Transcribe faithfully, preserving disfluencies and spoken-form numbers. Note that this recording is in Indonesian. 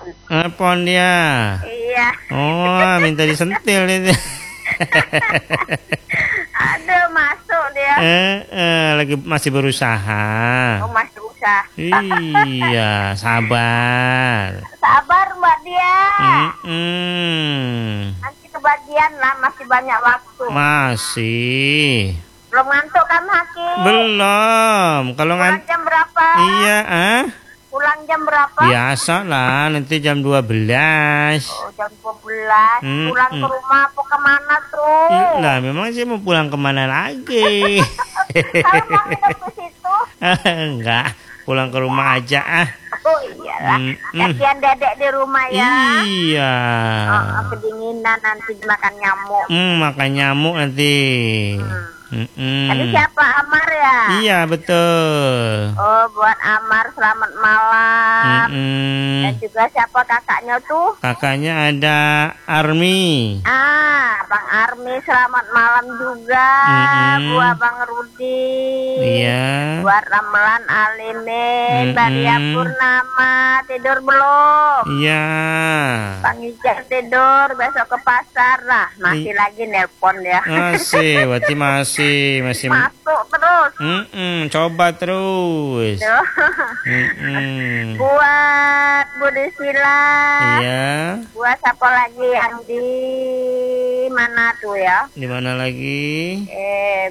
Nelpon dia. Iya. Oh, minta disentil itu. Aduh, masuk dia. Eh, eh, lagi masih berusaha. Oh, masih usaha. Iya, sabar. Sabar Mbak dia. Mm-mm. Nanti kebagian lah, masih banyak waktu. Masih. Belum ngantuk kan Haki? Belum. Kalau Pulang ngan jam berapa? Iya, ah. Pulang jam berapa? Biasa lah, nanti jam dua belas. Oh, jam dua belas. Hmm, Pulang ke hmm. rumah apa kemana tuh? Lah, memang sih mau pulang kemana lagi? Kalau mau nginep ke situ? Enggak, pulang ke rumah aja ah. Oh iyalah. Hmm, hmm. Kasihan dedek di rumah ya. Iya. Oh, kedinginan nanti dimakan nyamuk. Hmm, makan nyamuk nanti. Hmm. Mm-mm. Tadi siapa, Amar ya? Iya, betul. Oh, buat Amar selamat malam. Mm-mm. Dan juga siapa kakaknya tuh? Kakaknya ada Army. Ah, Bang Army selamat malam juga. Mm-mm. Buat Bang Rudi. Iya. Buat Ramlan Alimin, Mm-mm. Maria Purnama. Tidur belum? Iya. Bang Ijek tidur, besok ke pasar lah. Masih I- lagi nelpon ya. Masih, berarti masih masih. Masuk terus. Mm-mm, coba terus. Tuh. Mm-mm. Buat Budi Sila. Iya. Buat siapa lagi yang di mana tuh ya? Di mana lagi? Eh,